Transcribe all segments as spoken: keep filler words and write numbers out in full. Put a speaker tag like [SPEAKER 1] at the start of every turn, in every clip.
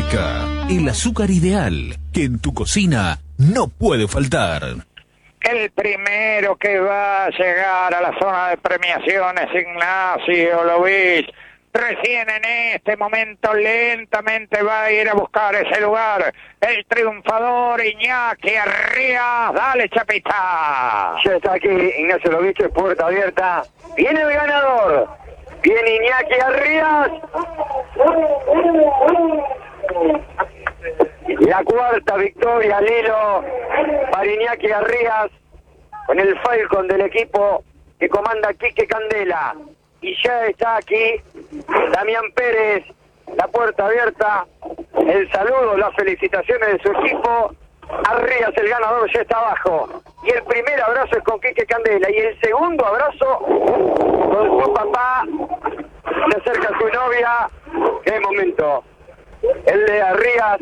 [SPEAKER 1] Mónica, el azúcar ideal que en tu cocina no puede faltar.
[SPEAKER 2] El primero que va a llegar a la zona de premiaciones, Ignacio Lovich. Recién en este momento lentamente va a ir a buscar ese lugar. El triunfador Iñaki Arrías. Dale, Chapita.
[SPEAKER 3] Ya está aquí Ignacio Lovich, puerta abierta. Viene el ganador. Viene Iñaki Arrías. La cuarta victoria al hilo para Iñaki Arrías con el Falcon del equipo que comanda Quique Candela. Y ya está aquí Damián Pérez, la puerta abierta, el saludo, las felicitaciones de su equipo. Arrías, el ganador, ya está abajo. Y el primer abrazo es con Quique Candela. Y el segundo abrazo con su papá. Se acerca su novia. ¡Qué momento! El de Arrías,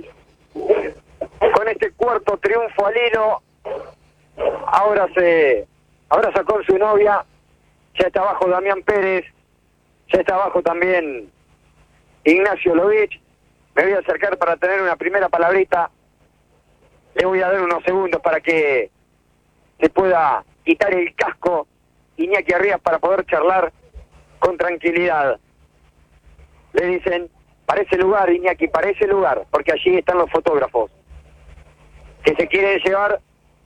[SPEAKER 3] con este cuarto triunfo al hilo. Ahora se abraza con su novia. Ya está abajo Damián Pérez. Ya está abajo también Ignacio Lovich. Me voy a acercar para tener una primera palabrita. Le voy a dar unos segundos para que se pueda quitar el casco Iñaki Arrías para poder charlar con tranquilidad. Le dicen, para ese lugar, Iñaki, para ese lugar, porque allí están los fotógrafos que se quieren llevar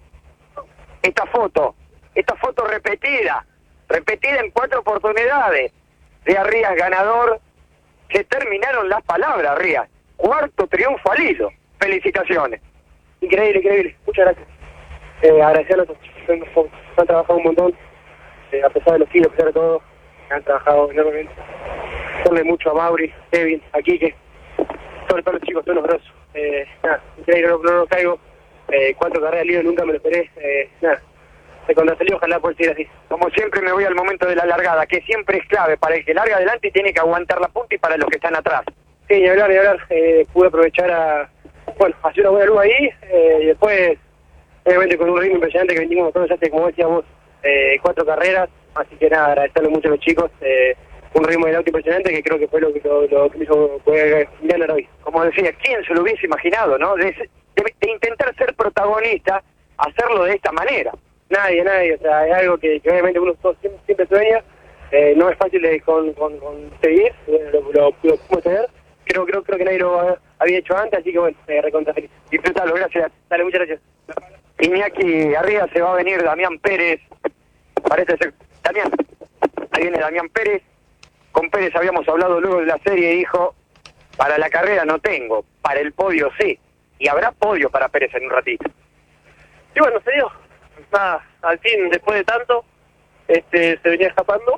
[SPEAKER 3] esta foto, esta foto repetida, repetida en cuatro oportunidades de Arrías ganador. Se terminaron las palabras, Arrías. Cuarto triunfo al hilo. Felicitaciones. Increíble, increíble. Muchas gracias. Eh, agradecer a los chicos que han trabajado un montón, eh, a pesar de los kilos, a pesar de todo, han trabajado enormemente. Darle mucho a Mauri, Kevin, a Quique, sobre todo los chicos, todos los brazos. Eh, nada, increíble, no, no, no caigo. Eh, cuatro carreras al hilo, nunca me lo esperé. Eh, nada, de cuando salió, ojalá pueda seguir así. Como siempre me voy al momento de la largada, que siempre es clave para el que larga adelante y tiene que aguantar la punta y para los que están atrás. Sí, ni hablar, ni hablar. Eh, pude aprovechar a, bueno, hacer una buena luz ahí, eh, y después, obviamente con un ritmo impresionante que venimos todos hace, como decíamos, eh, cuatro carreras, así que nada, agradecerle mucho a los chicos, eh, un ritmo del auto impresionante que creo que fue lo que lo, lo que me hizo poder ganar hoy. Como decía, ¿quién se lo hubiese imaginado, no? De, de, de intentar ser protagonista, hacerlo de esta manera. Nadie, nadie, o sea, es algo que, que obviamente uno siempre, siempre sueña, eh, no es fácil de con, con, conseguir, lo, lo, lo pudimos tener, creo, creo, creo que nadie lo había hecho antes, así que bueno, eh, recontra feliz. Disfrutalo, gracias. Dale, muchas gracias. Iñaki arriba se va a venir Damián Pérez, parece ser, Damián, ahí viene Damián Pérez. Con Pérez habíamos hablado luego de la serie y dijo, para la carrera no tengo, para el podio sí, y habrá podio para Pérez en un ratito.
[SPEAKER 4] Y bueno, se dio. Nada, al fin, después de tanto, este se venía escapando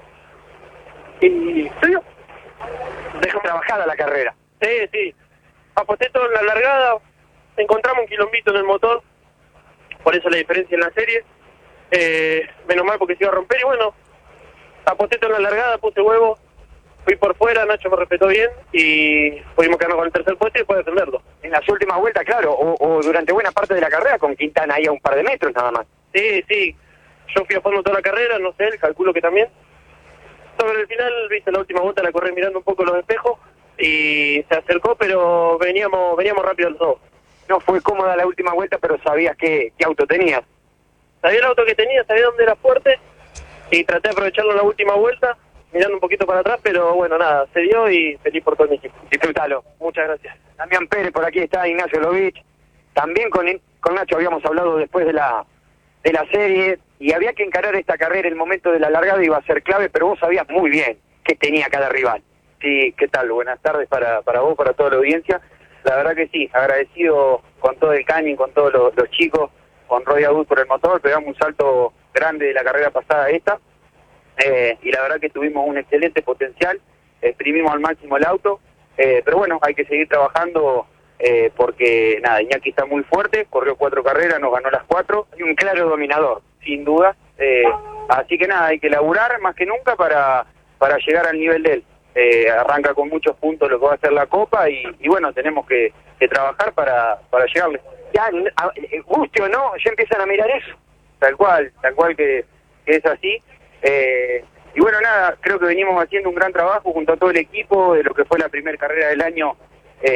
[SPEAKER 4] y se dio.
[SPEAKER 3] Dejó trabajada la carrera.
[SPEAKER 4] Sí, sí. Aposté todo en la largada, encontramos un quilombito en el motor, por eso la diferencia en la serie. Eh, menos mal porque se iba a romper y bueno, aposté todo en la largada, puse huevo, fui por fuera, Nacho me respetó bien y pudimos quedarnos con el tercer puesto y después defenderlo.
[SPEAKER 3] En las últimas vueltas, claro, o, o durante buena parte de la carrera con Quintana ahí a un par de metros nada más.
[SPEAKER 4] Sí, sí, yo fui a fondo toda la carrera, no sé, calculo que también. Sobre el final, viste, la última vuelta la corrí mirando un poco los espejos y se acercó, pero veníamos veníamos rápido los dos.
[SPEAKER 3] No fue cómoda la última vuelta, pero sabías qué, qué auto tenías.
[SPEAKER 4] Sabía el auto que tenía, sabía dónde era fuerte y traté de aprovecharlo en la última vuelta, mirando un poquito para atrás, pero bueno, nada, se dio y feliz por todo mi equipo.
[SPEAKER 3] Disfrútalo.
[SPEAKER 4] Muchas gracias.
[SPEAKER 3] Damián Pérez, por aquí está Ignacio Lovich. También con, con Nacho habíamos hablado después de la de la serie y había que encarar esta carrera, el momento de la largada iba a ser clave, pero vos sabías muy bien qué tenía cada rival.
[SPEAKER 5] Sí, ¿qué tal? Buenas tardes para, para vos, para toda la audiencia. La verdad que sí, agradecido con todo el caño, con todos los, los chicos, con Roy Abud por el motor, pegamos un salto grande de la carrera pasada a esta, eh, y la verdad que tuvimos un excelente potencial, exprimimos al máximo el auto, eh, pero bueno, hay que seguir trabajando eh, porque, nada, Iñaki está muy fuerte, corrió cuatro carreras, nos ganó las cuatro,
[SPEAKER 3] Y un claro dominador.
[SPEAKER 5] sin duda, eh, así que nada, hay que laburar más que nunca para, para llegar al nivel de él. Eh, arranca con muchos puntos lo que va a ser la Copa y, y bueno, tenemos que, que trabajar para, para llegarle.
[SPEAKER 3] Ya, a- guste o no, ya empiezan a mirar eso.
[SPEAKER 5] Tal cual, tal cual que, que es así. Eh, y bueno, nada, creo que venimos haciendo un gran trabajo junto a todo el equipo de lo que fue la primera carrera del año. Eh,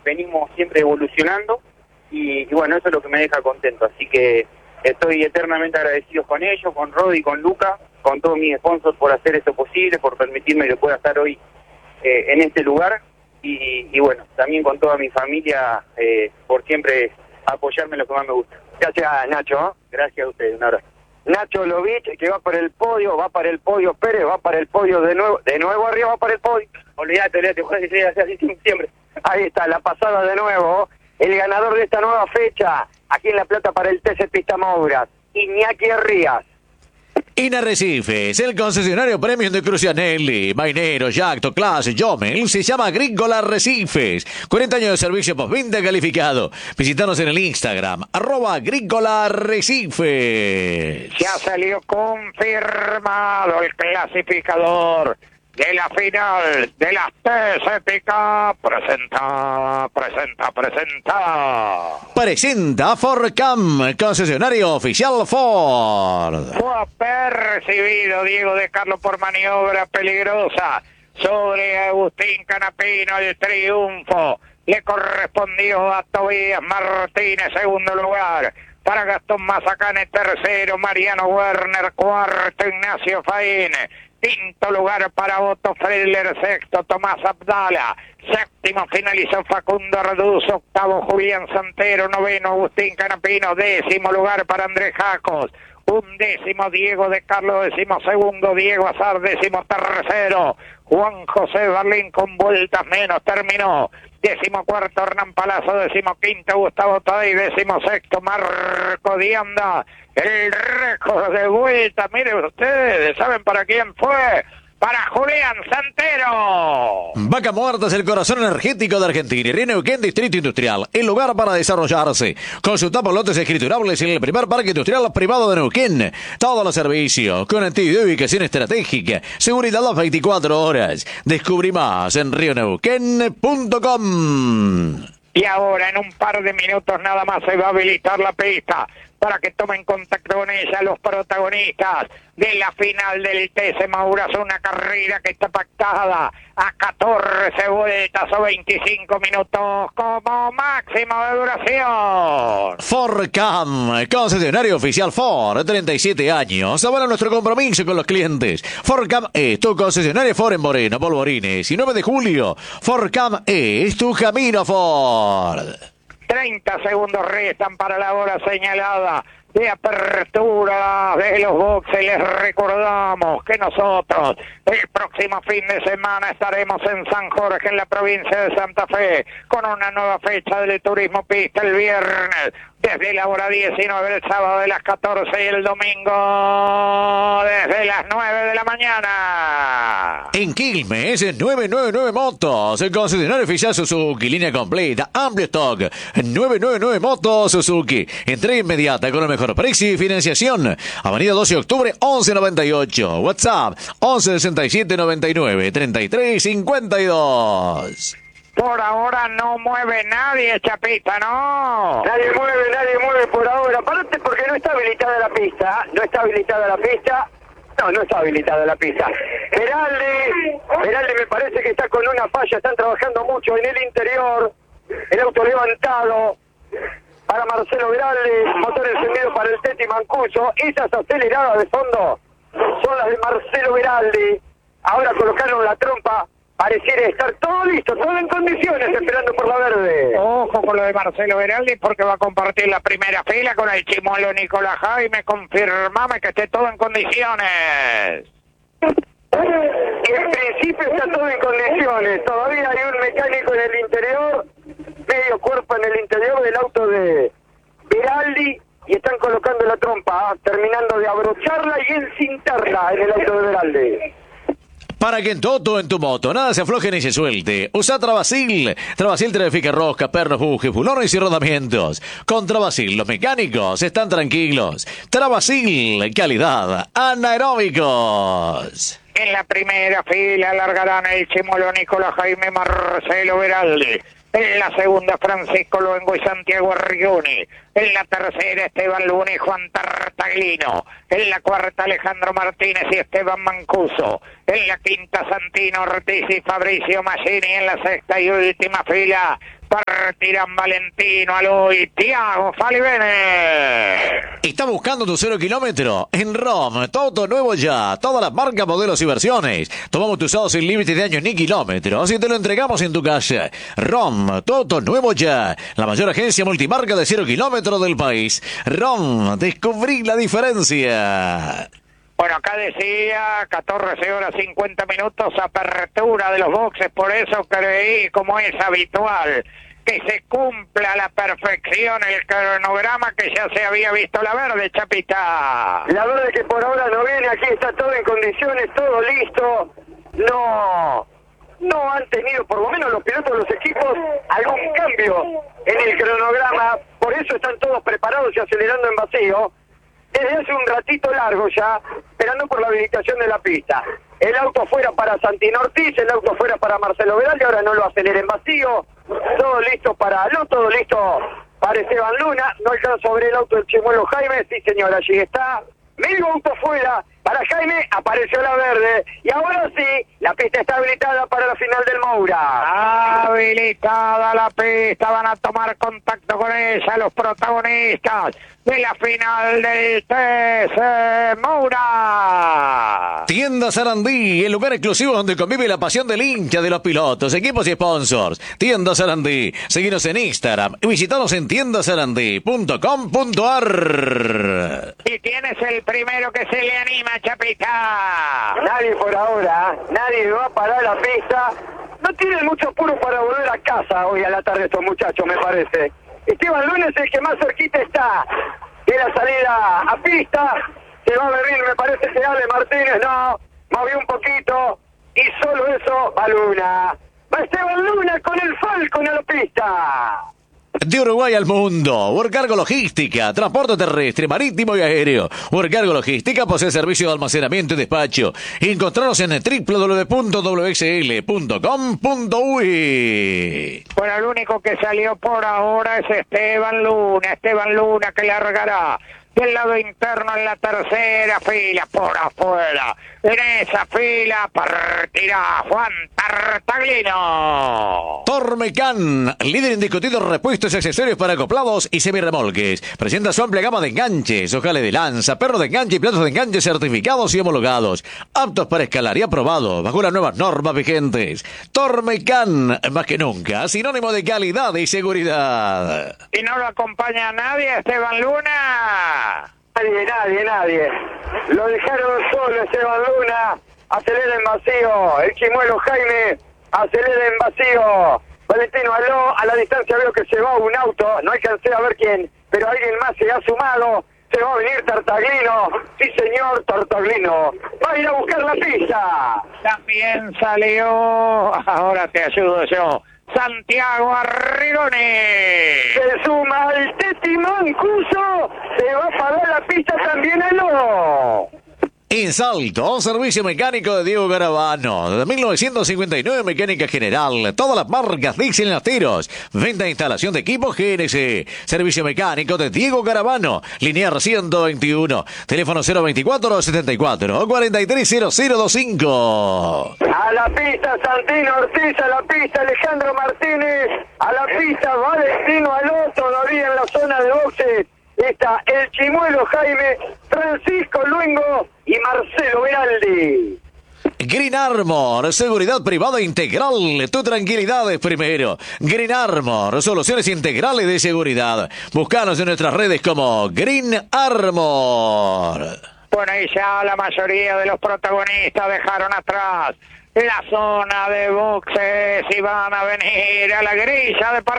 [SPEAKER 5] venimos siempre evolucionando y, y bueno, eso es lo que me deja contento. Así que estoy eternamente agradecido con ellos, con Rodi, con Luca, con todos mis sponsors por hacer esto posible, por permitirme que pueda estar hoy eh, en este lugar y, y bueno, también con toda mi familia eh, por siempre apoyarme en lo que más me gusta.
[SPEAKER 3] Gracias, Nacho.
[SPEAKER 5] Gracias a ustedes, un abrazo.
[SPEAKER 3] Nacho Lovich, que va para el podio, va para el podio Pérez, va para el podio de nuevo, de nuevo arriba va para el podio.
[SPEAKER 4] Olvídate, olvídate, Juan, que así, así siempre.
[SPEAKER 3] Ahí está, la pasada de nuevo, el ganador de esta nueva fecha, aquí en La Plata para el T C Pista Mouras, Iñaki Rías.
[SPEAKER 6] En Arrecifes, el concesionario premium de Crucianelli, Mainero, Yacto, Clase, Jomel, se llama Agrícola Arrecifes. cuarenta años de servicio postventa calificado. Visítanos en el Instagram, arroba Agrícola Arrecifes.
[SPEAKER 2] Ya salió confirmado el clasificador de la final de las T C P K. Presenta, presenta, presenta.
[SPEAKER 6] Presenta Fordcam, concesionario oficial Ford.
[SPEAKER 2] Fue percibido Diego de Carlos por maniobra peligrosa sobre Agustín Canapino. El triunfo le correspondió a Tobías Martínez, segundo lugar. Para Gastón Mazacane, tercero. Mariano Werner, cuarto. Ignacio Faín, quinto lugar para Otto Freidler, sexto Tomás Abdala, séptimo finalizó Facundo Reduz, octavo Julián Santero, noveno Agustín Canapino, décimo lugar para Andrés Jacos, undécimo Diego de Carlos, décimo segundo Diego Azar, décimo tercero Juan José Barlín con vueltas menos, terminó. Décimo cuarto Hernán Palazzo, décimo quinto Gustavo Tadei, décimo sexto Marco Dianda. El récord de vuelta, miren ustedes, ¿saben para quién fue? Para Julián Santero.
[SPEAKER 6] Vaca Muerta es el corazón energético de Argentina. Y Neuquén Distrito Industrial, el lugar para desarrollarse. Consulta por lotes escriturables en el primer parque industrial privado de Neuquén. Todos los servicios, conectividad y ubicación estratégica. Seguridad las veinticuatro horas. Descubrí más en río neuquén punto com.
[SPEAKER 2] Y ahora en un par de minutos nada más se va a habilitar la pista para que tomen contacto con ella los protagonistas de la final del T C Mouras, una carrera que está pactada a catorce vueltas o veinticinco minutos como máximo de duración.
[SPEAKER 6] Fordcam, concesionario oficial Ford, treinta y siete años. Ahora nuestro compromiso con los clientes. Fordcam es tu concesionario Ford en Moreno, Polvorines y nueve de julio. Fordcam es tu camino Ford.
[SPEAKER 2] treinta segundos restan para la hora señalada de apertura de los boxes. Les recordamos que nosotros el próximo fin de semana estaremos en San Jorge, en la provincia de Santa Fe, con una nueva fecha del turismo pista el viernes desde la hora diecinueve, el sábado de las catorce y el domingo desde las nueve de la mañana.
[SPEAKER 6] En Quilmes, nueve nueve nueve Motos, el concesionario oficial Suzuki, línea completa, amplio stock, nueve nueve nueve Motos Suzuki, entrega inmediata con el mejor precio y financiación. Avenida doce de octubre, once noventa y ocho, WhatsApp, once sesenta y siete noventa y nueve, treinta y tres cincuenta y dos.
[SPEAKER 2] Por ahora no mueve nadie, Chapita, ¿no?
[SPEAKER 3] Nadie mueve, nadie mueve por ahora. Aparte porque no está habilitada la pista. No está habilitada la pista. No, no está habilitada la pista. Geraldi, Geraldi me parece que está con una falla. Están trabajando mucho en el interior. El auto levantado para Marcelo Geraldi. Motor encendido para el Teti Mancuso. Esas aceleradas de fondo son las de Marcelo Geraldi. Ahora colocaron la trompa. Pareciera estar todo listo, todo en condiciones, esperando por la verde.
[SPEAKER 2] Ojo con lo de Marcelo Veraldi, porque va a compartir la primera fila con el chimuelo Nicolás Jaime. Confirmame que esté todo en condiciones.
[SPEAKER 3] En principio está todo en condiciones. Todavía hay un mecánico en el interior, medio cuerpo en el interior del auto de Veraldi, y están colocando la trompa, terminando de abrocharla y encintarla en el auto de Veraldi.
[SPEAKER 6] Para que en todo en tu moto nada se afloje ni se suelte, usa Travasil. Travasil trafica rosca, pernos, bujes, bulones y rodamientos. Con Travasil los mecánicos están tranquilos. Travasil, calidad, anaeróbicos.
[SPEAKER 2] En la primera fila largarán el chimuelo Nicolás Jaime, Marcelo Veraldi. En la segunda, Francisco Luengo y Santiago Arrigoni. En la tercera, Esteban Luna y Juan Tartaglino. En la cuarta, Alejandro Martínez y Esteban Mancuso. En la quinta, Santino Ortiz y Fabricio Maggini. En la sexta y última fila, Partirán Valentino Aloy, Tiago Falivene.
[SPEAKER 6] Está buscando tu cero kilómetro en ROM. Todo nuevo ya. Todas las marcas, modelos y versiones. Tomamos tu usado sin límite de años ni kilómetros y te lo entregamos en tu casa. ROM, todo nuevo ya. La mayor agencia multimarca de cero kilómetros del país. ROM, descubrí la diferencia.
[SPEAKER 2] Bueno, acá decía catorce horas cincuenta minutos, apertura de los boxes, por eso creí, como es habitual, que se cumpla a la perfección el cronograma que ya se había visto. La verde, Chapita.
[SPEAKER 3] La verde que por ahora no viene, aquí está todo en condiciones, todo listo. No, no han tenido, por lo menos los pilotos de los equipos, algún cambio en el cronograma, por eso están todos preparados y acelerando en vacío. Desde hace un ratito largo ya, esperando por la habilitación de la pista. El auto fuera para Santino Ortiz, el auto fuera para Marcelo Veral, y ahora no lo acelera en vacío. Todo listo para Aló, todo listo para Esteban Luna. No alcanza sobre el auto del Chimuelo Jaime, sí señor, allí está. Medio auto fuera para Jaime, apareció la verde. Y ahora sí, la pista está habilitada para la final del Moura.
[SPEAKER 2] Habilitada la pista, van a tomar contacto con ella los protagonistas de la final del T C Moura.
[SPEAKER 6] Tienda Sarandí, el lugar exclusivo donde convive la pasión del hincha, de los pilotos, equipos y sponsors. Tienda Sarandí, seguinos en Instagram y visitanos en tienda sarandí punto com punto a r.
[SPEAKER 2] Y tienes el primero que se le anima, Chapita.
[SPEAKER 3] Nadie por ahora, nadie va a parar la pista. No tienen mucho apuro para volver a casa hoy a la tarde estos muchachos, me parece. Esteban Luna es el que más cerquita está de la salida a pista. Se va a venir, me parece que Ale Martínez, no, movió un poquito y solo eso va Luna. Va Esteban Luna con el Falcon a la pista.
[SPEAKER 6] De Uruguay al mundo, Workargo Logística, transporte terrestre, marítimo y aéreo. Workargo Logística posee servicio de almacenamiento y despacho. Encontraros en w w w punto w x l punto com punto u i.
[SPEAKER 2] Bueno, el único que salió por ahora es Esteban Luna. Esteban Luna que largará del lado interno en la tercera fila, por afuera. En esa fila partirá Juan Tartaglino.
[SPEAKER 6] Tormecan, líder indiscutido en repuestos y accesorios para acoplados y semirremolques. Presenta su amplia gama de enganches, ojales de lanza, perros de enganche y platos de enganche certificados y homologados. Aptos para escalar y aprobados bajo las nuevas normas vigentes. Tormecan, más que nunca, sinónimo de calidad y seguridad.
[SPEAKER 2] ¿Y no lo acompaña nadie, Esteban Luna?
[SPEAKER 3] Nadie, nadie, nadie. Lo dejaron solo Esteban Luna. Acelera en vacío. El Chimuelo Jaime acelera en vacío. Valentino Aló, a la distancia veo que se va un auto. No alcancé a ver quién, pero alguien más se ha sumado. Se va a venir Tartaglino. Sí, señor, Tartaglino. Va a ir a buscar la pista.
[SPEAKER 2] También salió, ahora te ayudo yo, Santiago Arrigoni.
[SPEAKER 3] Se suma el Teti Mancuso. Se va a parar la pista también Aló.
[SPEAKER 6] En Salto, servicio mecánico de Diego Garavano. Desde mil novecientos cincuenta y nueve, mecánica general. Todas las marcas Dixie en los tiros. Venta e instalación de equipos G N C. Servicio mecánico de Diego Garavano. Linear ciento veintiuno. Teléfono cero veinticuatro setenta y cuatro cuarenta y tres cero cero veinticinco.
[SPEAKER 3] A la pista Santino Ortiz, a la pista Alejandro Martínez, a la pista Valentino Aló, todavía en la zona de boxes. Está el Chimuelo Jaime, Francisco Luengo y Marcelo Veraldi.
[SPEAKER 6] Green Armor, seguridad privada integral. Tu tranquilidad es primero. Green Armor, soluciones integrales de seguridad. Búscanos en nuestras redes como Green Armor.
[SPEAKER 2] Bueno, y ya la mayoría de los protagonistas dejaron atrás la zona de boxes y van a venir a la grilla de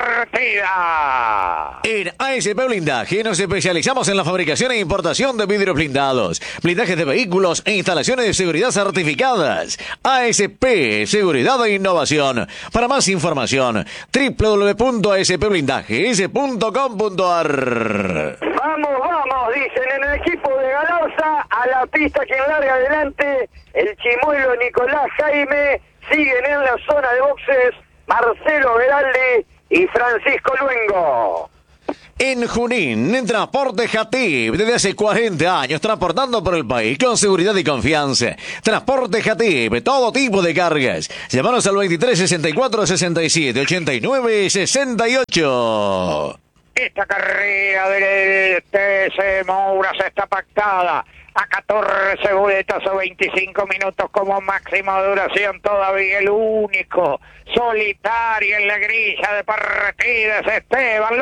[SPEAKER 2] partida.
[SPEAKER 6] En A S P Blindaje nos especializamos en la fabricación e importación de vidrios blindados, blindajes de vehículos e instalaciones de seguridad certificadas. A S P, Seguridad e Innovación. Para más información, w w w punto a s p blindajes punto com punto a r.
[SPEAKER 3] Vamos, vamos, dicen en el equipo de Galarza, a la pista quien larga adelante, el Chimuelo Nicolás Jaime, siguen en la zona de boxes Marcelo Veraldi y Francisco Luengo.
[SPEAKER 6] En Junín, en Transporte Jatib, desde hace cuarenta años, transportando por el país con seguridad y confianza. Transporte Jatib, todo tipo de cargas. Llámanos al veintitrés sesenta y cuatro sesenta y siete ochenta y nueve sesenta y ocho.
[SPEAKER 2] Esta carrera del T C Mouras está pactada a catorce vueltas o veinticinco minutos como máxima duración. Todavía el único solitario en la grilla de partida es Esteban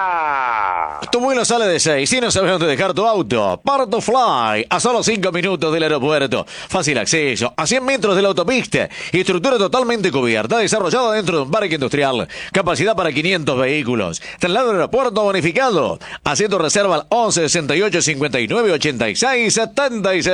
[SPEAKER 2] Luna.
[SPEAKER 6] Tu vuelo sale de seis y no sabes dónde dejar tu auto. Parto Fly, a solo cinco minutos del aeropuerto. Fácil acceso, a cien metros de la autopista. Estructura totalmente cubierta, desarrollada dentro de un parque industrial. Capacidad para quinientos vehículos. Traslado al aeropuerto bonificado. Haz tu reserva al once sesenta y ocho cincuenta y nueve ochenta y seis setenta y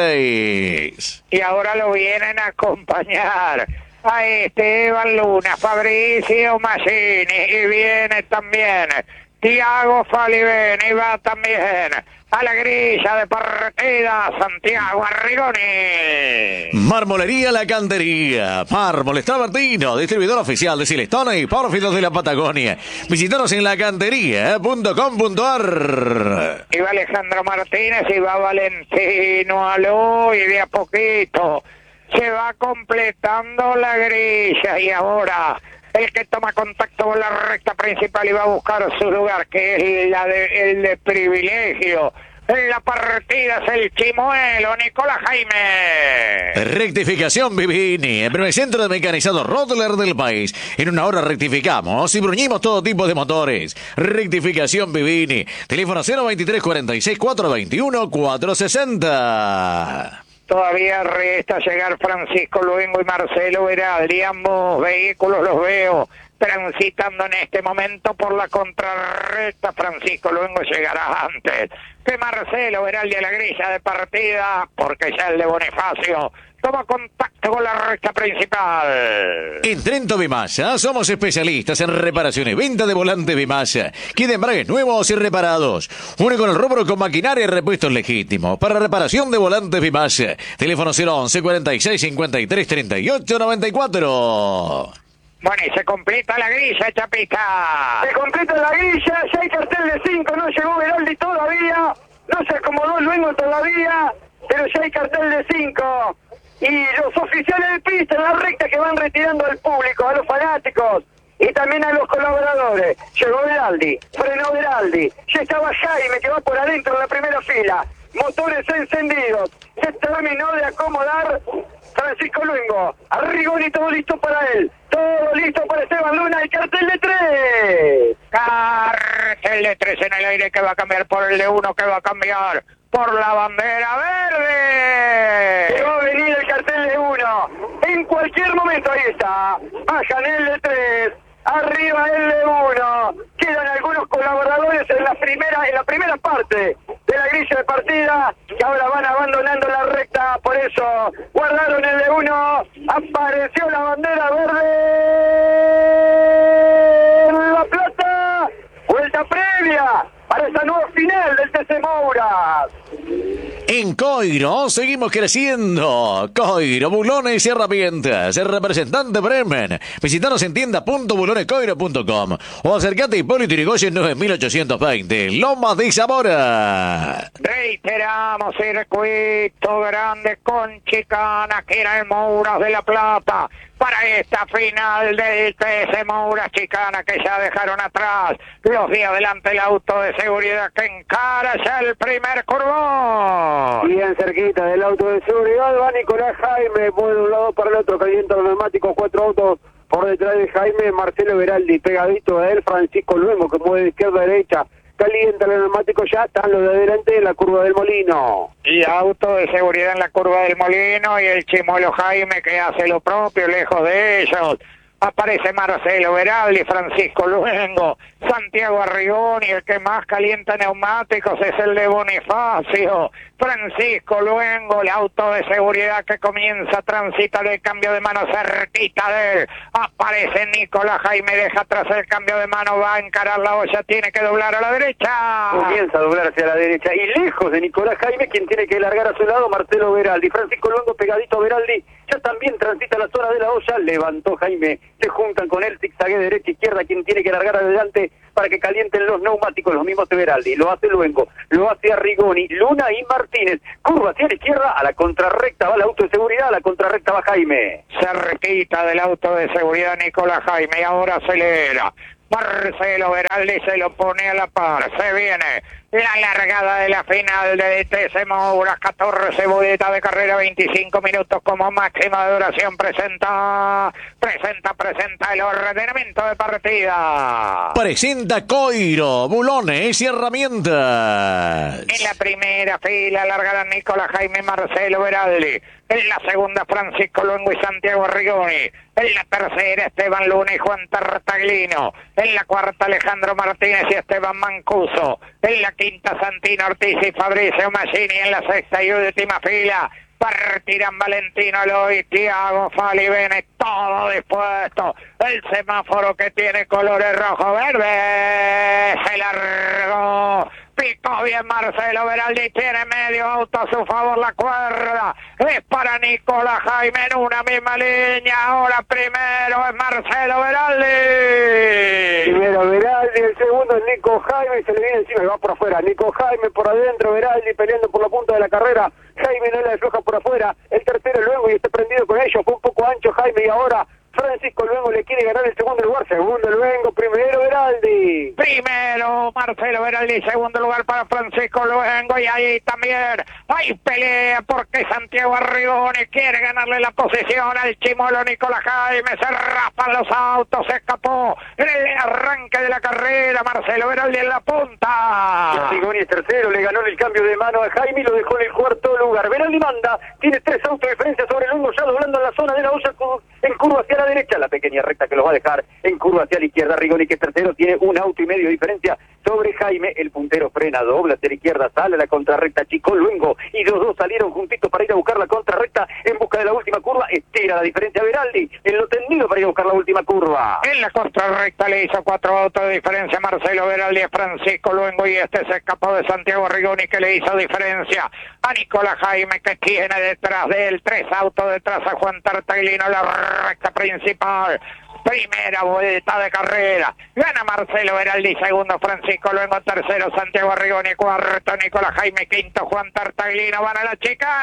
[SPEAKER 6] seis.
[SPEAKER 2] Y ahora lo vienen a acompañar a Esteban Luna, Fabricio Massini, y viene también Tiago Falivene, y va también a la grilla de partida Santiago Arrigoni.
[SPEAKER 6] Marmolería La Cantería, Mármoles Travertino, distribuidor oficial de Silestone y Pórfidos de la Patagonia. Visítanos en lacantería punto com punto ar.
[SPEAKER 2] Y va Alejandro Martínez y va Valentino Aló, y de a poquito se va completando la grilla, y ahora el que toma contacto con la recta principal y va a buscar su lugar, que es la de, el de privilegio en la partida, es el chimuelo Nicolás Jaime.
[SPEAKER 6] Rectificación Vivini, el primer centro de mecanizado Rottler del país. En una hora rectificamos y bruñimos todo tipo de motores. Rectificación Vivini, teléfono cero veintitrés cuarenta y seis cuatrocientos veintiuno cuatrocientos sesenta.
[SPEAKER 2] Todavía resta llegar Francisco Luengo y Marcelo Veraldi. Ambos vehículos los veo transitando en este momento por la contrarrecta. Francisco Luengo llegará antes que Marcelo Veraldi a la grilla de partida, porque ya el de Bonifacio toma contacto con la recta principal.
[SPEAKER 6] En Trento Bimasa somos especialistas en reparación y venta de volantes Bimasa. Kit de embragues nuevos y reparados. Único en el rubro con maquinaria y repuestos legítimos. Para reparación de volantes Bimasa. Teléfono cero once cuarenta y seis cincuenta y tres treinta y ocho noventa y cuatro.
[SPEAKER 2] Bueno, y se completa la grilla, Chapita.
[SPEAKER 3] Se completa la grilla, ya hay cartel de cinco, no llegó Veraldi todavía, no se acomodó Luengo todavía, pero ya hay cartel de cinco. Y los oficiales de pista en la recta que van retirando al público, a los fanáticos y también a los colaboradores. Llegó Veraldi, frenó Veraldi, ya estaba Jaime que va por adentro en la primera fila, motores encendidos, se terminó de acomodar Francisco Luengo, Arrigoni, todo listo para él, todo listo para Esteban Luna, el cartel de tres.
[SPEAKER 2] Cartel de tres en el aire que va a cambiar por el de uno, que va a cambiar por la bandera verde.
[SPEAKER 3] Que va a venir el cartel de uno. En cualquier momento, ahí está. Bajan el de tres. Arriba el de uno. Quedan algunos colaboradores en la primera, en la primera parte de la grilla de partida, que ahora van abandonando la recta. Por eso guardaron el de uno. Apareció la bandera verde. La Plata. Vuelta previa para esta nueva final del T C Mouras.
[SPEAKER 6] En Coiro seguimos creciendo. Coiro, bulones y herramientas. El representante Bremen. Visítanos en tienda punto bulones coiro punto com o acércate a Hipólito Yrigoyen nueve mil ochocientos veinte, Lomas de Zamora.
[SPEAKER 2] Reiteramos, circuito grande con chicana, que era el Mouras de la Plata, para esta final del T C Mouras Chicana, que ya dejaron atrás los de adelante el auto de seguridad que encara ya el primer curvón.
[SPEAKER 3] Bien cerquita del auto de seguridad va Nicolás Jaime, mueve de un lado para el otro, calienta los neumáticos, cuatro autos por detrás de Jaime, Marcelo Veraldi, pegadito a él, Francisco Luengo, que mueve de izquierda a derecha, calienta los neumáticos, ya están los de adelante en la curva del Molino.
[SPEAKER 2] Y auto de seguridad en la curva del Molino, y el chimuelo Jaime que hace lo propio lejos de ellos. Aparece Marcelo Veraldi, Francisco Luengo, Santiago Arrigoni, el que más calienta neumáticos es el de Bonifacio. Francisco Luengo, el auto de seguridad que comienza a transitar el cambio de mano cerquita de él. Aparece Nicolás Jaime, deja atrás el cambio de mano, va a encarar la olla, tiene que doblar a la derecha.
[SPEAKER 3] Comienza a doblar hacia la derecha y lejos de Nicolás Jaime, quien tiene que largar a su lado, Marcelo Veraldi. Francisco Luengo pegadito a Veraldi, Ya también transita la zona de la olla, levantó Jaime, se juntan con él, zigzague derecha, izquierda, quien tiene que largar adelante para que calienten los neumáticos, los mismos de Beraldi, lo hace Luengo, lo hace Arrigoni, Luna y Martínez, curva hacia la izquierda, a la contrarrecta va el auto de seguridad, a la contrarrecta va Jaime.
[SPEAKER 2] Cerquita del auto de seguridad Nicolás Jaime y ahora acelera. Marcelo Beraldi se lo pone a la par, se viene la largada de la final de T C Moura, catorce vueltas de carrera, veinticinco minutos como máxima de duración, presenta, presenta, presenta el ordenamiento de partida.
[SPEAKER 6] Presenta Coiro, bulones y herramientas.
[SPEAKER 2] En la primera fila largará Nicolás Jaime Marcelo Beraldi. En la segunda Francisco Luengo y Santiago Arrigoni. En la tercera Esteban Luna y Juan Tartaglino. En la cuarta Alejandro Martínez y Esteban Mancuso. En la quinta Santino Ortiz y Fabricio Maggini. En la sexta y última fila partirán Valentino Eloy, Tiago Falivene, todo dispuesto. El semáforo que tiene colores rojo verde se largó. Picó bien Marcelo Beraldi, tiene medio auto a su favor, la cuerda es para Nicolás Jaime en una misma línea. Ahora primero es Marcelo Beraldi.
[SPEAKER 3] Primero Beraldi, el segundo es Nico Jaime, se le viene encima y va por afuera. Nico Jaime por adentro, Beraldi peleando por la punta de la carrera. Jaime no la desloja por afuera. El tercero Luengo y está prendido con ellos. Fue un poco ancho Jaime y ahora Francisco Luengo le quiere ganar el segundo lugar. Segundo Luengo, primero Beraldi.
[SPEAKER 2] Primero Marcelo Beraldi, segundo lugar para Francisco Luengo. Y ahí también hay pelea porque Santiago Arrigoni quiere ganarle la posición al chimolo Nicolás Jaime. Se rapan los autos, se escapó en el arranque de la carrera. Marcelo Beraldi en la punta.
[SPEAKER 3] Arrigoni es tercero, le ganó el cambio de mano a Jaime y lo dejó en el cuarto lugar. Beraldi manda, tiene tres autos de diferencia sobre Luengo, ya doblando en la zona de la olla en curva hacia la derecha, la pequeña recta que los va a dejar en curva hacia la izquierda. Arrigoni, que es tercero, tiene un auto y medio de diferencia sobre Jaime. El puntero frena, dobla hacia la izquierda, sale a la contrarrecta, Chico Luengo y los dos salieron juntitos para ir a buscar la contrarrecta en busca de la última curva. Estira la diferencia a Beraldi en lo tendido para ir a buscar la última curva.
[SPEAKER 2] En la contrarrecta le hizo cuatro autos de diferencia Marcelo Beraldi a Francisco Luengo y este se escapó de Santiago Arrigoni, que le hizo diferencia a Nicolás Jaime, que tiene detrás de él tres autos detrás a Juan Tartaglino, la recta principal. Primera vuelta de carrera, gana Marcelo Beraldi, segundo Francisco Luengo, tercero Santiago Arrigoni, cuarto Nicolás Jaime, quinto Juan Tartaglino. Van a la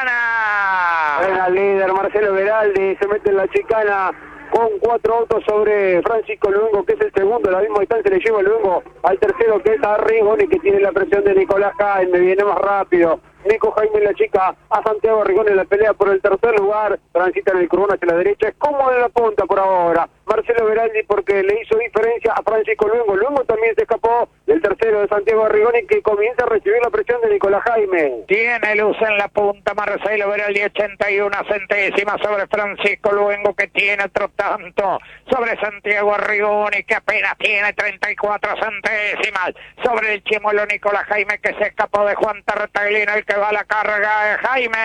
[SPEAKER 2] chicana.
[SPEAKER 3] Era el líder Marcelo Beraldi, se mete en la chicana con cuatro autos sobre Francisco Luengo, que es el segundo. A la misma distancia le lleva Luengo al tercero, que es Arrigoni, que tiene la presión de Nicolás Jaime, viene más rápido. Nico Jaime en la chica, a Santiago Arrigoni en la pelea por el tercer lugar, transita en el curvón hacia la derecha, es cómodo en la punta por ahora. Marcelo Beraldi, porque le hizo diferencia a Francisco Luengo. Luengo también se escapó del tercero de Santiago Arrigoni, que comienza a recibir la presión de Nicolás Jaime.
[SPEAKER 2] Tiene luz en la punta Marcelo Beraldi, ochenta y una centésimas sobre Francisco Luengo, que tiene otro tanto sobre Santiago Arrigoni, que apenas tiene treinta y cuatro centésimas sobre el chimuelo Nicolás Jaime, que se escapó de Juan Tartaglino, el que va a la carga de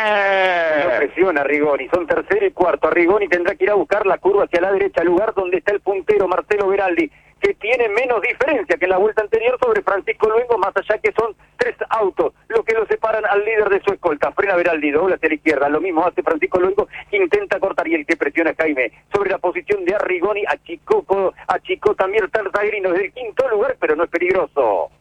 [SPEAKER 2] Jaime.
[SPEAKER 3] No presiona Arrigoni, son tercero y cuarto. Arrigoni tendrá que ir a buscar la curva hacia la derecha, lugar donde está el puntero Marcelo Beraldi, que tiene menos diferencia que en la vuelta anterior sobre Francisco Luengo, más allá que son tres autos los que lo separan al líder de su escolta. Frena Beraldi, dobla hacia la izquierda, lo mismo hace Francisco Luengo, intenta cortar, y el que presiona a Jaime sobre la posición de Arrigoni, achicó, achicó también Tartaglino desde el quinto lugar, pero no es peligroso.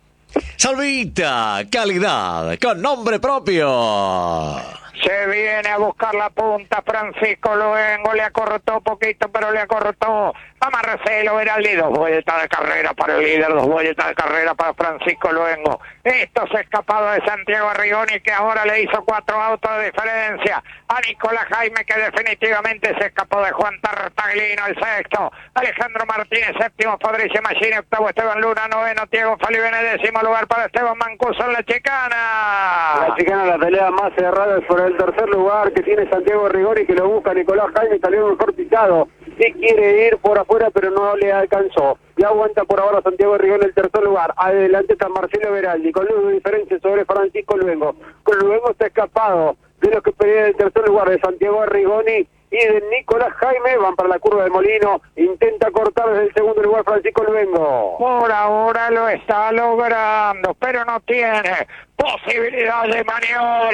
[SPEAKER 6] Salvita, calidad, con nombre propio.
[SPEAKER 2] Se viene a buscar la punta Francisco Luengo, le acortó poquito, pero le acortó a Marcelo Beraldi. Dos vueltas de carrera para el líder, dos vueltas de carrera para Francisco Luengo. Esto se ha escapado de Santiago Arrigoni, que ahora le hizo cuatro autos de diferencia a Nicolás Jaime, que definitivamente se escapó de Juan Tartaglino, el sexto. Alejandro Martínez, séptimo. Fabricio Maggini, octavo. Esteban Luna, noveno. Tiago Falivene, décimo lugar para Esteban Mancuso en la chicana.
[SPEAKER 3] La chicana, la pelea más cerrada es por el tercer lugar, que tiene Santiago Arrigoni, que lo busca Nicolás Jaime, salió mejor picado. Sí quiere ir por afuera, pero no le alcanzó. Y aguanta por ahora Santiago Arrigoni en el tercer lugar. Adelante está Marcelo Beraldi, con luz de diferencia sobre Francisco Luengo. Con Luengo está escapado de los que pelean el tercer lugar, de Santiago Arrigoni y de Nicolás Jaime. Van para la curva de Molino, intenta cortar desde el segundo lugar Francisco Luengo.
[SPEAKER 2] Por ahora lo está logrando, pero no tiene posibilidad de maniobra,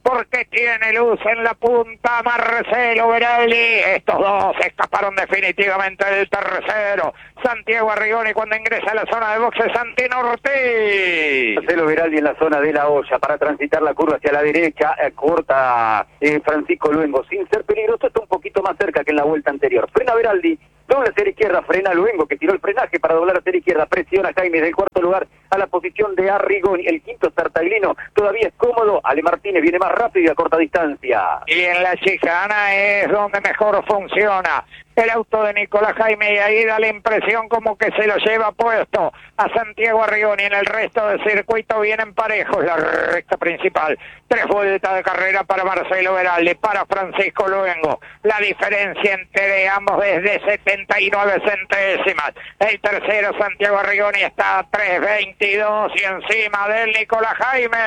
[SPEAKER 2] porque tiene luz en la punta Marcelo Veraldi. Estos dos escaparon definitivamente del tercero. Santiago Arrigoni cuando ingresa a la zona de boxe Santino Ortiz.
[SPEAKER 3] Marcelo Veraldi en la zona de la olla para transitar la curva hacia la derecha, eh, corta eh, Francisco Luengo sin ser peligroso, está un poquito más cerca que en la vuelta anterior. Frena Veraldi, dobla hacia la izquierda, frena Luengo que tiró el frenaje para doblar hacia la izquierda, presiona Jaime del cuarto lugar a la posición de Arrigoni. El quinto Tartaglino todavía es cómodo, Ale Martínez viene más rápido y a corta distancia.
[SPEAKER 2] Y en la chicana es donde mejor funciona el auto de Nicolás Jaime, y ahí da la impresión como que se lo lleva puesto a Santiago Arrigoni. En el resto del circuito vienen parejos, la recta principal. Tres vueltas de carrera para Marcelo Veraldi, para Francisco Luengo. La diferencia entre ambos es de setenta y nueve centésimas. El tercero, Santiago Arrigoni, está a tres veintidós y encima del Nicolás Jaime.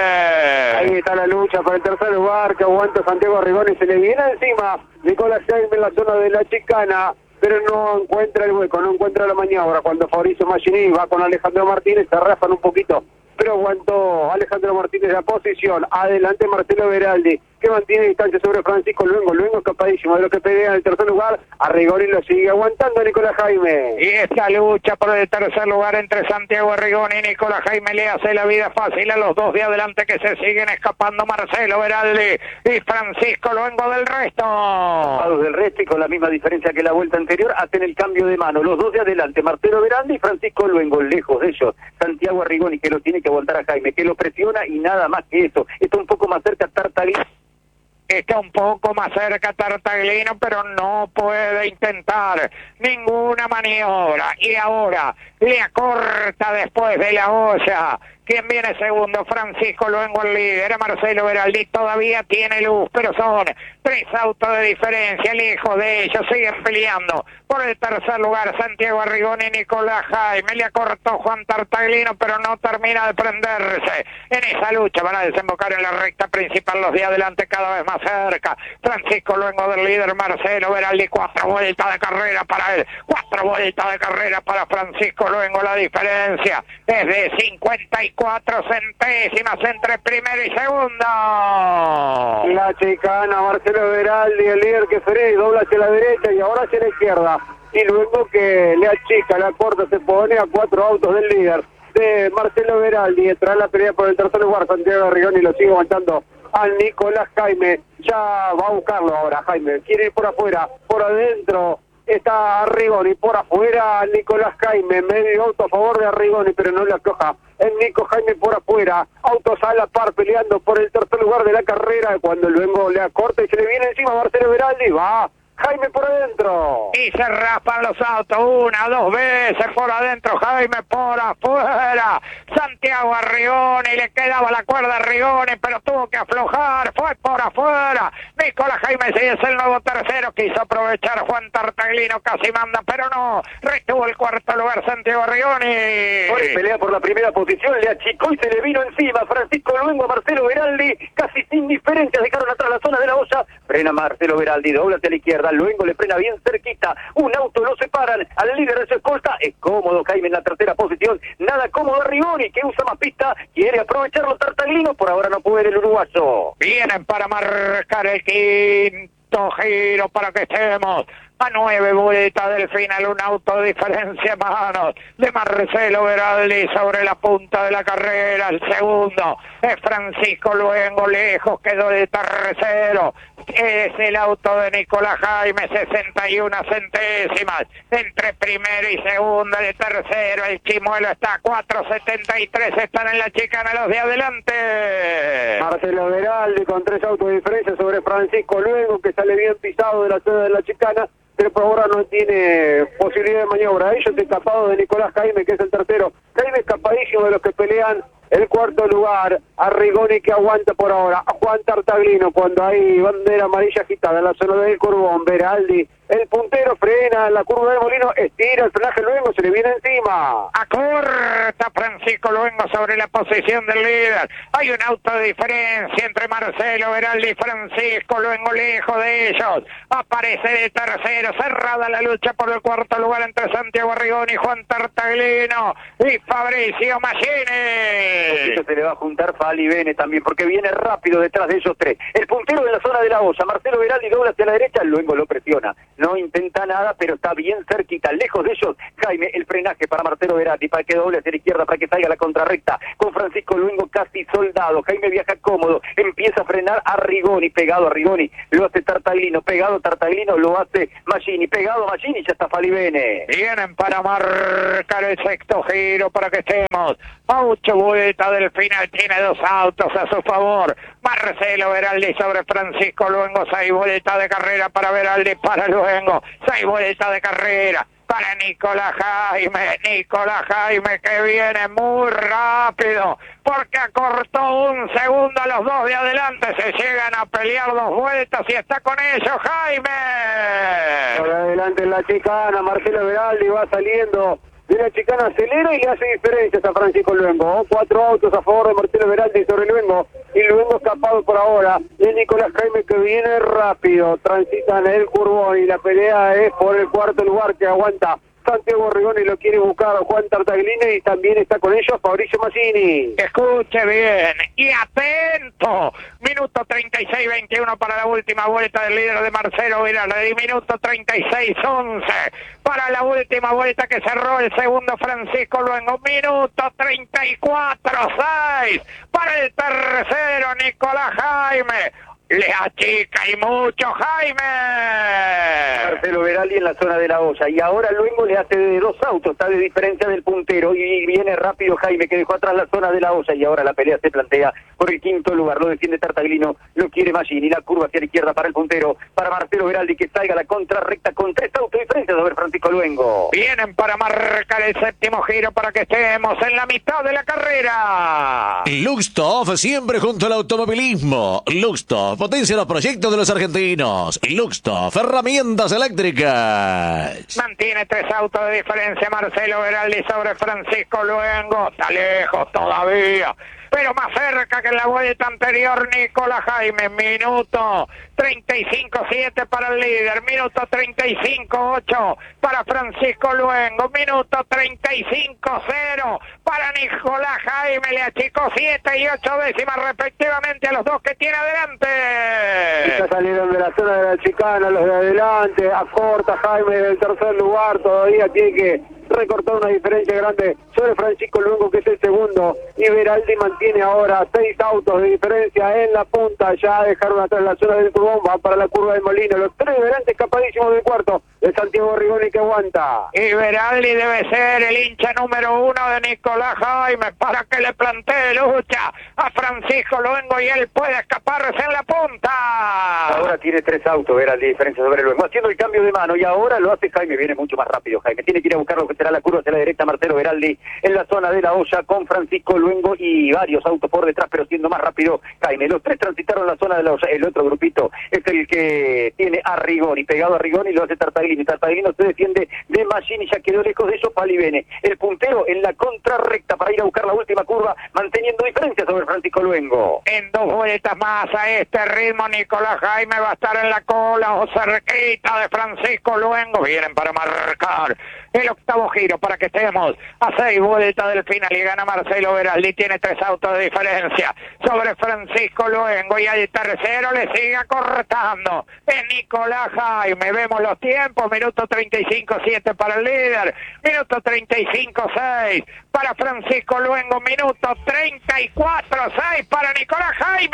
[SPEAKER 3] Ahí está la lucha por el tercer lugar que aguanta Santiago Arrigoni, se le viene encima Nicolás Jaime en la zona de la chicana, pero no encuentra el hueco, no encuentra la maniobra. Cuando Fabricio Machini va con Alejandro Martínez, se raspan un poquito, pero aguantó Alejandro Martínez la posición. Adelante Marcelo Veraldi, que mantiene distancia sobre Francisco Luengo. Luengo escapadísimo de lo que pelea en el tercer lugar. Arrigoni lo sigue aguantando Nicolás Jaime.
[SPEAKER 2] Y esta lucha por el tercer lugar entre Santiago Arrigoni y Nicolás Jaime le hace la vida fácil a los dos de adelante, que se siguen escapando Marcelo Veraldi y Francisco Luengo del resto.
[SPEAKER 3] Los del resto, y con la misma diferencia que la vuelta anterior, hacen el cambio de mano. Los dos de adelante, Marcelo Veraldi y Francisco Luengo. Lejos de ellos, Santiago Arrigoni, que lo tiene que aguantar a Jaime, que lo presiona y nada más que eso. Está un poco más cerca Tartaglino.
[SPEAKER 2] Está un poco más cerca Tartaglino, pero no puede intentar ninguna maniobra. Y ahora le acorta después de la olla. ¿Quién viene segundo? Francisco Luengo, el líder. Marcelo Veraldi todavía tiene luz, pero son tres autos de diferencia. Lejos de ellos siguen peleando por el tercer lugar Santiago Arrigoni y Nicolás Jaime. Le acortó Juan Tartaglino, pero no termina de prenderse en esa lucha. Van a desembocar en la recta principal los de adelante cada vez más cerca. Francisco Luengo del líder, Marcelo Veraldi. Cuatro vueltas de carrera para él. Cuatro vueltas de carrera para Francisco Luengo. La diferencia es de cincuenta y cuatro centésimas entre primero y segundo.
[SPEAKER 3] La chicana, Marcelo Veraldi, el líder que frena y dobla hacia la derecha y ahora hacia la izquierda. Y luego que le achica, la corta, se pone a cuatro autos del líder de Marcelo Veraldi. Entra en la pelea por el tercer lugar, Santiago Arrigoni lo sigue aguantando al Nicolás Jaime. Ya va a buscarlo ahora Jaime, quiere ir por afuera, por adentro está Arrigoni, por afuera Nicolás Jaime, medio auto a favor de Arrigoni, pero no le afloja el Nico Jaime por afuera, autos a la par peleando por el tercer lugar de la carrera. Cuando luego le acorta y se le viene encima Marcelo Veraldi, va Jaime por adentro.
[SPEAKER 2] Y se raspan los autos una, dos veces por adentro, Jaime por afuera. Santiago Arrigoni, le quedaba la cuerda a Arrigoni, pero tuvo que aflojar, fue por afuera. Nicolás Jaime sí es el nuevo tercero, quiso aprovechar Juan Tartaglino, casi manda, pero no, retuvo el cuarto lugar Santiago Arrigoni.
[SPEAKER 3] Por pelea por la primera posición, le achicó y se le vino encima Francisco Luengo a Marcelo Veraldi, casi sin diferencia, dejaron atrás la zona de la olla. Frena Marcelo Veraldi, dobla hacia la izquierda, Luengo le frena bien cerquita, un auto lo separan al líder de su escolta. Es cómodo Jaime en la tercera posición, nada cómodo Arrigoni, que usa más pista, quiere aprovecharlo Tartaglino, por ahora no puede el uruguayo.
[SPEAKER 2] Vienen para marcar el quinto giro para que estemos a nueve vueltas del final. Un auto de diferencia en manos de Marcelo Veraldi sobre la punta de la carrera. El segundo es Francisco Luengo, lejos quedó el tercero. Es el auto de Nicolás Jaime, sesenta y una centésimas entre primero y segundo. El tercero, el Chimuelo, está a cuatro setenta y tres, están en la chicana los de adelante.
[SPEAKER 3] Marcelo Veraldi con tres autos de diferencia sobre Francisco Luengo, que sale bien pisado de la zona de la chicana, pero por ahora no tiene posibilidad de maniobra. Ellos escapados de Nicolás Jaime, que es el tercero. Jaime escapadísimo de los que pelean el cuarto lugar. Arrigoni que aguanta por ahora. A Juan Tartaglino cuando hay bandera amarilla agitada en la zona del Curbón. Veraldi, el puntero, frena en la curva del Molino, estira el frenaje Luengo, se le viene encima.
[SPEAKER 2] Acorta Francisco Luengo sobre la posición del líder. Hay un auto de diferencia entre Marcelo Veraldi y Francisco Luengo, lejos de ellos. Aparece el tercero, cerrada la lucha por el cuarto lugar entre Santiago Arrigoni, Juan Tartaglino y Fabricio Machini.
[SPEAKER 3] Eso se le va a juntar Falivene también, porque viene rápido detrás de ellos tres. El puntero en la zona de la olla, Marcelo Veraldi dobla hacia la derecha, luego lo presiona. No intenta nada, pero está bien cerquita, lejos de ellos. Jaime, el frenaje para Marcelo Veraldi, para que doble hacia la izquierda, para que salga la contrarrecta. Con Francisco Luengo casi soldado. Jaime viaja cómodo, empieza a frenar a Rigoni, pegado a Rigoni, lo hace Tartaglino, pegado Tartaglino, lo hace Magini, pegado a Magini, ya está Falivene.
[SPEAKER 2] Vienen para marcar el sexto giro para que estemos a ocho vueltas del final. Tiene dos autos a su favor. Marcelo Veraldi sobre Francisco Luengo. Seis vueltas de carrera para Veraldi, para Luengo. Seis vueltas de carrera para Nicolás Jaime. Nicolás Jaime que viene muy rápido porque acortó un segundo a los dos de adelante. Se llegan a pelear dos vueltas y está con ellos Jaime.
[SPEAKER 3] Por adelante en la chicana, Marcelo Veraldi va saliendo de la chicana, acelera y le hace diferencias a Francisco Luengo. Cuatro autos a favor de Marcelo Veraldi sobre Luengo, y Luengo escapado por ahora. Y Nicolás Jaime que viene rápido, transitan el curbón y la pelea es por el cuarto lugar que aguanta Santiago Rigoni, lo quiere buscar Juan Tartaglini y también está con ellos Fabricio Massini.
[SPEAKER 2] Escuche bien y atento. Minuto treinta y seis veintiuno para la última vuelta del líder de Marcelo Veraldi. Minuto treinta y seis once para la última vuelta que cerró el segundo Francisco Luengo. Minuto treinta y cuatro seis para el tercero Nicolás Jaime. Le achica y mucho Jaime.
[SPEAKER 3] Marcelo Veraldi en la zona de la olla. Y ahora Luengo le hace de dos autos. Está de diferencia del puntero. Y viene rápido Jaime, que dejó atrás la zona de la olla. Y ahora la pelea se plantea por el quinto lugar. Lo defiende Tartaglino. Lo quiere Magini. La curva hacia la izquierda para el puntero. Para Marcelo Veraldi, que salga la contrarrecta con tres autos de diferencia sobre Francisco Luengo.
[SPEAKER 2] Vienen para marcar el séptimo giro para que estemos en la mitad de la carrera.
[SPEAKER 6] Luxtoff, siempre junto al automovilismo. Luxtoff potencia los proyectos de los argentinos. Luxtoff, herramientas eléctricas.
[SPEAKER 2] Mantiene tres autos de diferencia Marcelo Veraldi sobre Francisco Luengo. Está lejos todavía, pero más cerca que en la vuelta anterior Nicolás Jaime. Minuto treinta y cinco siete para el líder, minuto treinta y cinco ocho para Francisco Luengo, minuto treinta y cinco cero para Nicolás Jaime. Le achicó siete y ocho décimas respectivamente a los dos que tiene adelante.
[SPEAKER 3] Ya salieron de la zona de la chicana los de adelante, acorta Jaime del tercer lugar, todavía tiene que recortar una diferencia grande sobre Francisco Luengo, que es el segundo, y Veraldi mantiene ahora seis autos de diferencia en la punta. Ya dejaron atrás la zona del curbón, van para la curva del Molino, los tres delante escapadísimos del cuarto de Santiago Rigoni, que aguanta.
[SPEAKER 2] Y Veraldi debe ser el hincha número uno de Nicolás Jaime para que le plantee lucha a Francisco Luengo y él puede escaparse en la punta.
[SPEAKER 3] Ahora tiene tres autos Veraldi de diferencia sobre Luengo, haciendo el cambio de mano, y ahora lo hace Jaime. Viene mucho más rápido Jaime, tiene que ir a buscar lo que será la curva hacia la derecha. Marcelo Veraldi en la zona de la olla con Francisco Luengo y varios autos por detrás, pero siendo más rápido Jaime. Los tres transitaron la zona de la olla. El otro grupito es el que tiene a Rigoni, pegado a Rigoni, lo hace Tartaglini. Tartaglino se defiende de Magini, ya quedó lejos de ellos Falivene. El puntero en la contrarrecta para ir a buscar la última curva, manteniendo diferencia sobre Francisco Luengo.
[SPEAKER 2] En dos vueltas más a este ritmo Nicolás Jaime va a estar en la cola o cerquita de Francisco Luengo. Vienen para marcar el octavo giro para que estemos a seis vueltas del final y gana Marcelo Veraldi. Tiene tres autos de diferencia sobre Francisco Luengo y al tercero le sigue acortando es Nicolás Jaime. Vemos los tiempos, minuto treinta y cinco siete para el líder, minuto treinta y cinco seis para Francisco Luengo, minuto treinta y cuatro seis para Nicolás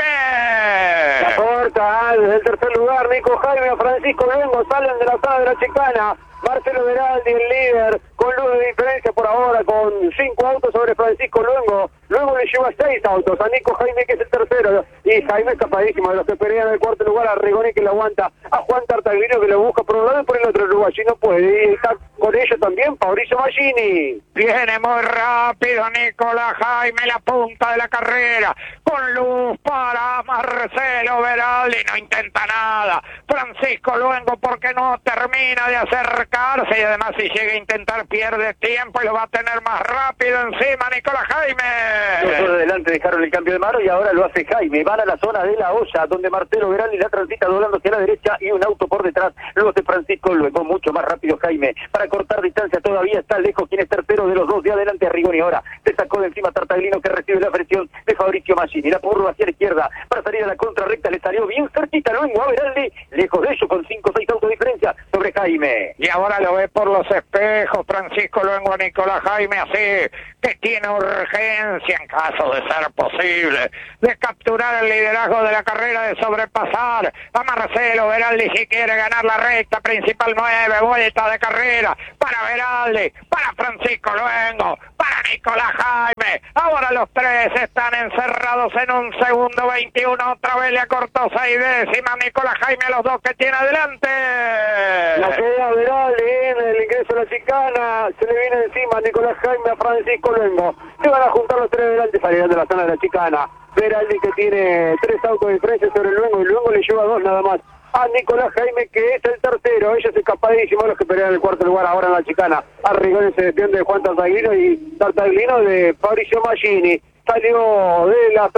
[SPEAKER 2] Jaime.
[SPEAKER 3] Corta desde el tercer lugar Nico Jaime a Francisco Luengo, salen de la zona de la chicana. Marcelo Veraldi, el líder, con luz de diferencia por ahora, con cinco autos sobre Francisco Luengo. Luego le lleva seis autos a Nico Jaime, que es el tercero. Y Jaime escapadísimo de los que pelean en el cuarto lugar, a Rigoni, que lo aguanta, a Juan Tartaglino, que lo busca por un lado y por el otro lugar. Si no puede, y está con ellos también Fabricio Magini.
[SPEAKER 2] Viene muy rápido Nicolás Jaime, la punta de la carrera, con luz para Marcelo Veraldi. No intenta nada Francisco Luengo porque no termina de acercarse, y además si llega a intentar pierde tiempo y lo va a tener más rápido encima Nicolás Jaime.
[SPEAKER 3] Los dos de adelante dejaron el cambio de mano y ahora lo hace Jaime. Van a la zona de la olla, donde Marcelo Veraldi la transita doblando hacia la derecha y un auto por detrás. Lo hace Francisco, luego mucho más rápido Jaime. Para cortar distancia todavía está lejos quien es tercero de los dos de adelante, Rigoni. Ahora se sacó de encima Tartaglino, que recibe la presión de Fabricio Maggini. La curva hacia la izquierda para salir a la contrarrecta, le salió bien cerquita luego a Veraldi, lejos de ellos con cinco o seis autos de diferencia sobre Jaime.
[SPEAKER 2] Y ahora lo ve por los espejos Francisco luego a Nicolás Jaime, así que tiene urgencia en caso de ser posible de capturar el liderazgo de la carrera, de sobrepasar a Marcelo Veraldi si quiere ganar la recta principal. Nueve vueltas de carrera para Veraldi, para Francisco Luengo, para Nicolás Jaime. Ahora los tres están encerrados en un segundo veintiuno, otra vez le acortó seis décimas Nicolás Jaime a los dos que tiene adelante.
[SPEAKER 3] La queda Veraldi en el ingreso a la chicana, se le viene encima Nicolás Jaime a Francisco Luengo. Se van a juntar los tres delante, salirán de la zona de la chicana. Veraldi, que tiene tres autos de diferencia sobre el Luengo, y Luengo le lleva dos nada más a Nicolás Jaime, que es el tercero. Ellos escapadísimos, los que pelean el cuarto lugar ahora en la chicana. Arrigones se defiende de Juan Tartaglino y Tartaglino de Fabricio Maggini. Salió de la